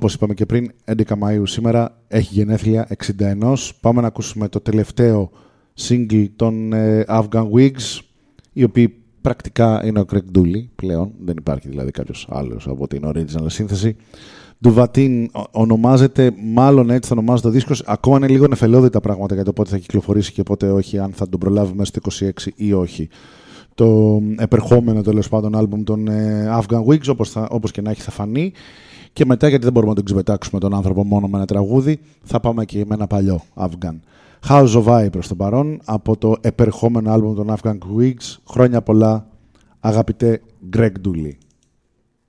όπως είπαμε και πριν, 11 Μαΐου σήμερα έχει γενέθλια 61. Πάμε να ακούσουμε το τελευταίο single των Afghan Wigs, οι οποίοι πρακτικά είναι ο Greg Dulli πλέον. Δεν υπάρχει δηλαδή κάποιος άλλος από την original σύνθεση. Duvatin ονομάζεται, μάλλον έτσι θα ονομάζεται ο δίσκος. Ακόμα είναι λίγο νεφελώδη τα πράγματα για το πότε θα κυκλοφορήσει και πότε όχι, αν θα τον προλάβει μέσα στο 26 ή όχι. Το επερχόμενο τέλος πάντων άλμπουμ των Afghan Wigs, όπως και να έχει, θα φανεί. Και μετά, γιατί δεν μπορούμε να τον ξεπετάξουμε τον άνθρωπο μόνο με ένα τραγούδι, θα πάμε και με ένα παλιό Afghan. House of I προς τον παρόν, από το επερχόμενο άλμπουμ των Afghan Wigs. Χρόνια πολλά, αγαπητέ Greg Dulli.